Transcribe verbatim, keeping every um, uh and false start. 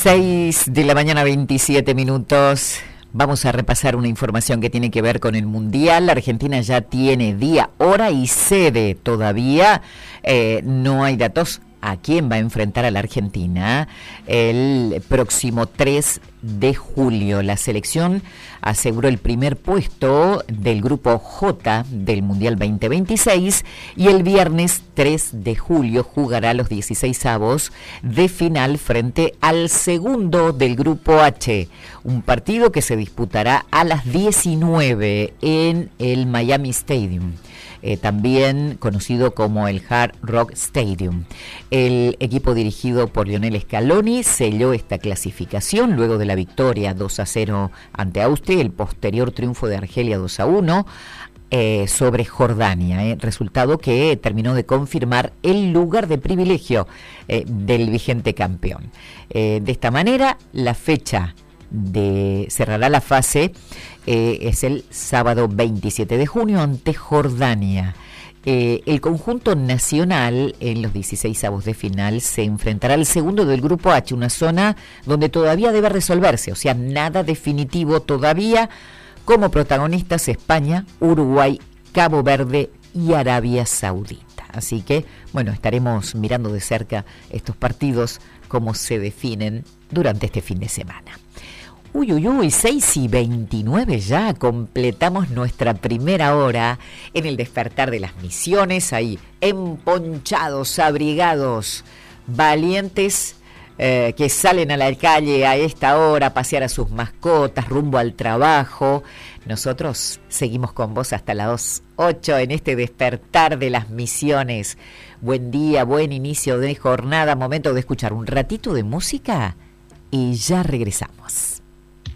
seis de la mañana, veintisiete minutos. Vamos a repasar una información que tiene que ver con el Mundial. La Argentina ya tiene día, hora y sede. Todavía eh, no hay datos a quién va a enfrentar a la Argentina el próximo tres de julio. La selección aseguró el primer puesto del grupo J del Mundial veinte veintiséis y el viernes tres de julio jugará los dieciseisavos de final frente al segundo del grupo H, un partido que se disputará a las diecinueve en el Miami Stadium. Eh, también conocido como el Hard Rock Stadium. El equipo dirigido por Lionel Scaloni selló esta clasificación luego de la victoria dos a cero ante Austria y el posterior triunfo de Argelia dos a uno eh, sobre Jordania, eh, resultado que terminó de confirmar el lugar de privilegio eh, del vigente campeón. Eh, de esta manera, la fecha de cerrará la fase eh, es el sábado veintisiete de junio ante Jordania. Eh, el conjunto nacional en los dieciseisavos de final se enfrentará al segundo del grupo H, una zona donde todavía debe resolverse, o sea, nada definitivo todavía, como protagonistas España, Uruguay, Cabo Verde y Arabia Saudita. Así que, bueno, estaremos mirando de cerca estos partidos, cómo se definen durante este fin de semana. Uy, uy, uy, seis y veintinueve ya, completamos nuestra primera hora en el despertar de las misiones, ahí emponchados, abrigados, valientes, eh, que salen a la calle a esta hora a pasear a sus mascotas, rumbo al trabajo. Nosotros seguimos con vos hasta las ocho en este despertar de las misiones. Buen día, buen inicio de jornada, momento de escuchar un ratito de música y ya regresamos.